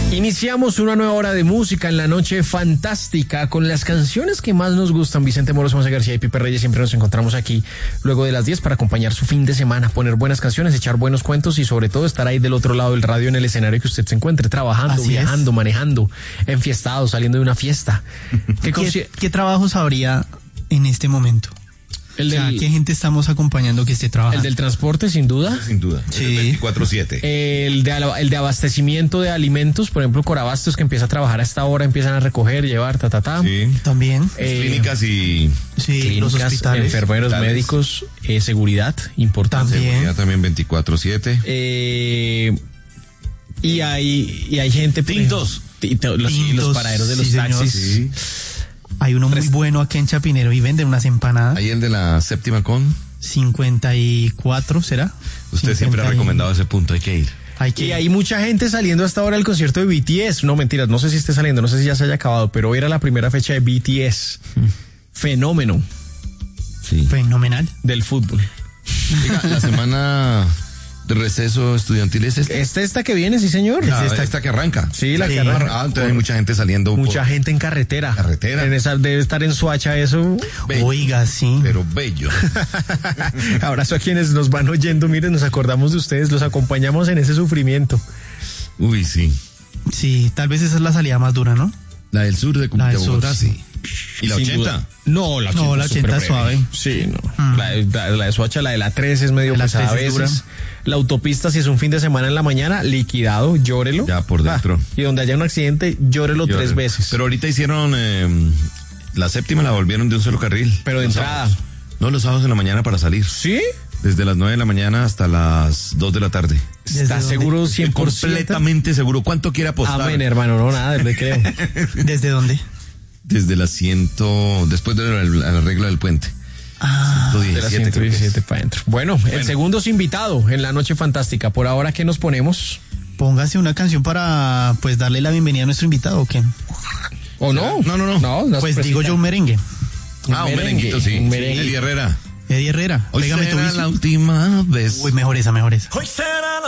Iniciamos una nueva hora de música en la noche fantástica con las canciones que más nos gustan. Vicente Moroso, José García y Pipe Reyes siempre nos encontramos aquí luego de las 10 para acompañar su fin de semana, poner buenas canciones, echar buenos cuentos y sobre todo estar ahí del otro lado del radio en el escenario que usted se encuentre, trabajando, Así viajando, manejando, enfiestado, saliendo de una fiesta. ¿Qué trabajos habría en este momento? ¿Qué gente estamos acompañando que esté trabajando? El del transporte, sin duda. Sin duda. Sí. 24/7. El de abastecimiento de alimentos, por ejemplo, Corabastos, que empieza a trabajar a esta hora, empiezan a recoger, llevar, Sí. También. Clínicas y Sí, Clínicas, los hospitales. enfermeros, hospitales. médicos, seguridad, importante. También. seguridad también 24/7. Y hay gente... Tintos. Los paraderos de los sí, señor. taxis. Sí. Hay uno muy bueno aquí en Chapinero y venden unas empanadas. Ahí el de la séptima con. 54, ¿será? Usted siempre ha 50 y- recomendado ese punto, hay que ir. Hay que Y hay mucha gente saliendo hasta ahora del concierto de BTS. No, mentiras, no sé si esté saliendo, no sé si ya se haya acabado, pero hoy era la primera fecha de BTS. Fenómeno Sí. fenomenal. del fútbol. Oiga, la semana de receso estudiantil es Esta que viene, sí señor. esta que arranca. Sí, la Sí. que arranca. Entonces hay mucha gente saliendo. Mucha gente en carretera. Carretera. Debe estar en Soacha eso. Bello. Oiga, sí. Pero bello. Abrazo a quienes nos van oyendo. Miren, nos acordamos de ustedes, los acompañamos en ese sufrimiento. Uy, sí. Sí, tal vez esa es la salida más dura, ¿no? La del sur de La del sur, Bogotá, sí. sí. ¿Y la Sin 80? duda. No, la 80, No, la 80 es súper suave. breve. Sí, no. La de Soacha, la de la 3 es medio La pesada a 3 es dura. veces. La autopista, si es un fin de semana en la mañana, liquidado, llórelo. Ya por dentro. Y donde haya un accidente, llórelo 3 veces. Pero ahorita hicieron la séptima, la volvieron de un solo carril. Pero de Los entrada. sábados. No, los sábados en la mañana para salir. ¿Sí? Desde las 9 de la mañana hasta las 2 de la tarde. ¿Estás dónde? seguro 100%? Completamente seguro. ¿Cuánto quiere apostar? Amén, hermano, no, nada, le creo. ¿Desde dónde? Desde las 100, después de la regla del puente. Ah, De las 117 creo que es. 117 para adentro. Bueno, el segundo es invitado en la noche fantástica. Por ahora, ¿qué nos ponemos? póngase una canción para pues darle la bienvenida a nuestro invitado, ¿o qué? ¿O no? No. Pues digo yo un merengue. Un merenguito, sí. Un merengue. Eddie Herrera. Eddie Herrera. Hoy Pégame tu será vicio. la última vez. Uy, mejor esa, mejor esa. Hoy será